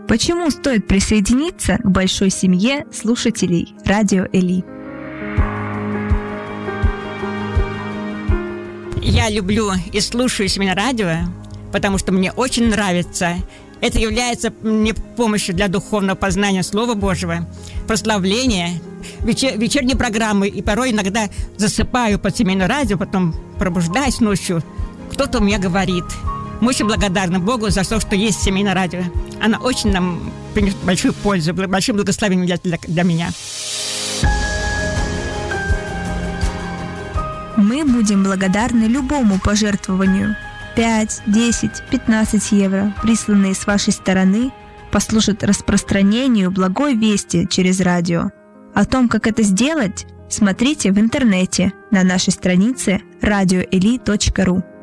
Почему стоит присоединиться к большой семье слушателей Радио Эли? Я люблю и слушаю семейное радио, потому что мне очень нравится. Это является мне помощью для духовного познания Слова Божьего, прославления, вечерние программы. И порой иногда засыпаю под семейное радио, потом пробуждаюсь ночью. Кто-то мне говорит. Мы очень благодарны Богу за то, что есть семейное радио. Она очень нам принесет большую пользу, большое благословение для меня. Мы будем благодарны любому пожертвованию. 5, 10, 15 евро, присланные с вашей стороны, послужат распространению благой вести через радио. О том, как это сделать, смотрите в интернете на нашей странице radioeli.ru.